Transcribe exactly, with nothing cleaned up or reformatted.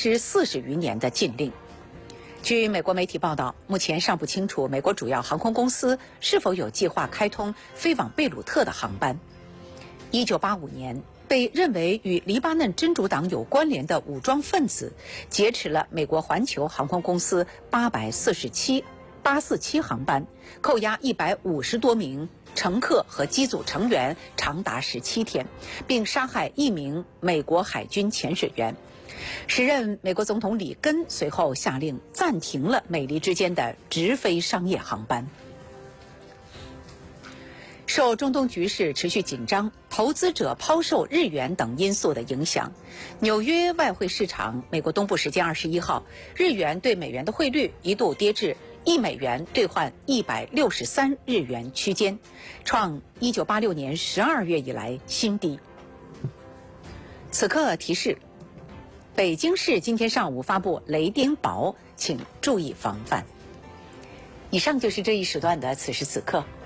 施四十余年的禁令。据美国媒体报道，目前尚不清楚美国主要航空公司是否有计划开通飞往贝鲁特的航班。一九八五年，被认为与黎巴嫩真主党有关联的武装分子劫持了美国环球航空公司八百四十七八四七航班，扣押一百五十多名乘客和机组成员长达十七天，并杀害一名美国海军潜水员。时任美国总统里根随后下令暂停了美黎之间的直飞商业航班。受中东局势持续紧张、投资者抛售日元等因素的影响，纽约外汇市场美国东部时间二十一号，日元对美元的汇率一度跌至一美元兑换一百六十三日元区间，创一九八六年十二月以来新低。此刻提示：北京市今天上午发布雷电雹，请注意防范。以上就是这一时段的此时此刻。